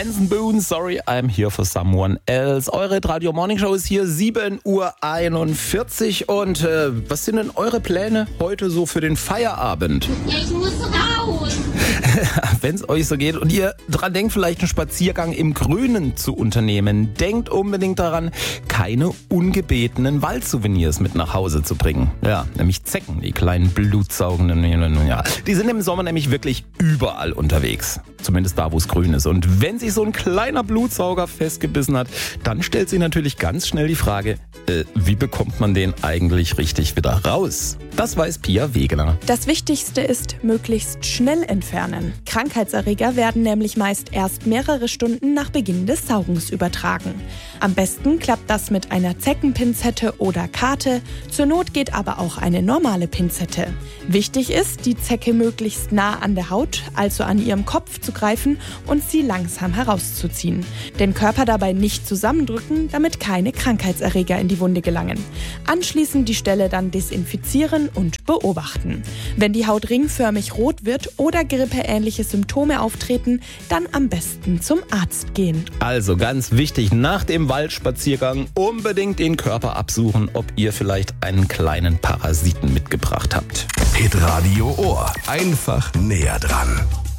Benson Boone, Sorry, I'm Here for Someone Else. Eure Radio Morning Show ist hier 7:41 Uhr. Und was sind denn eure Pläne heute so für den Feierabend? Ich muss raus. Wenn es euch so geht und ihr dran denkt, vielleicht einen Spaziergang im Grünen zu unternehmen, denkt unbedingt daran, keine ungebetenen Waldsouvenirs mit nach Hause zu bringen. Ja, nämlich Zecken, die kleinen blutsaugenden. Ja, die sind im Sommer nämlich wirklich überall unterwegs. Zumindest da, wo es grün ist. Und wenn sich so ein kleiner Blutsauger festgebissen hat, dann stellt sich natürlich ganz schnell die Frage, wie bekommt man den eigentlich richtig wieder raus? Das weiß Pia Wegener. Das Wichtigste ist, möglichst schnell entfernen. Krankheitserreger werden nämlich meist erst mehrere Stunden nach Beginn des Saugens übertragen. Am besten klappt das mit einer Zeckenpinzette oder Karte. Zur Not geht aber auch eine normale Pinzette. Wichtig ist, die Zecke möglichst nah an der Haut, also an ihrem Kopf, zu greifen und sie langsam herauszuziehen. Den Körper dabei nicht zusammendrücken, damit keine Krankheitserreger in die Wunde gelangen. Anschließend die Stelle dann desinfizieren und beobachten. Wenn die Haut ringförmig rot wird oder grippeähnliche Symptome auftreten, dann am besten zum Arzt gehen. Also ganz wichtig, nach dem Waldspaziergang unbedingt den Körper absuchen, ob ihr vielleicht einen kleinen Parasiten mitgebracht habt. Hitradio Ohr. Einfach näher dran.